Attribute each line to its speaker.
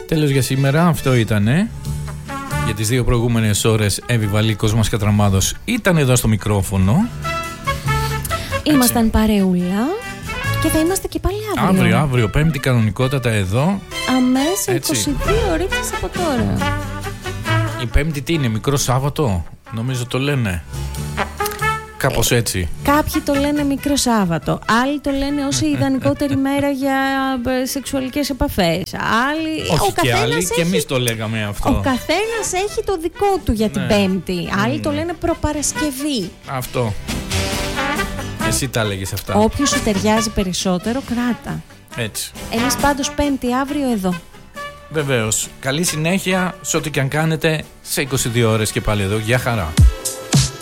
Speaker 1: Τέλος για σήμερα, αυτό ήτανε. Για τις 2 προηγούμενες ώρες Εύη Βαλή, Κόσμος Κατραμάδος ήταν εδώ στο μικρόφωνο.
Speaker 2: Ήμασταν παρεούλα και θα είμαστε και πάλι αύριο.
Speaker 1: Αύριο, Πέμπτη κανονικότατα εδώ.
Speaker 2: Αμέσως 22 ώρες από τώρα.
Speaker 1: Η Πέμπτη τι είναι, Μικρό Σάββατο, νομίζω το λένε. Κάπως έτσι.
Speaker 2: Κάποιοι το λένε Μικρό Σάββατο. Άλλοι το λένε ως η ιδανικότερη μέρα για σεξουαλικές επαφές. Άλλοι.
Speaker 1: Όχι και άλλοι, και εμείς το λέγαμε αυτό.
Speaker 2: Ο καθένας έχει το δικό του για την Πέμπτη. Άλλοι το λένε προπαρασκευή.
Speaker 1: Αυτό. Εσύ τα έλεγες αυτά.
Speaker 2: Όποιος σου ταιριάζει περισσότερο, κράτα.
Speaker 1: Έτσι.
Speaker 2: Εμείς πάντως Πέμπτη αύριο εδώ.
Speaker 1: Βεβαίως. Καλή συνέχεια σε ό,τι και αν κάνετε. Σε 22 ώρες και πάλι εδώ. Γεια χαρά.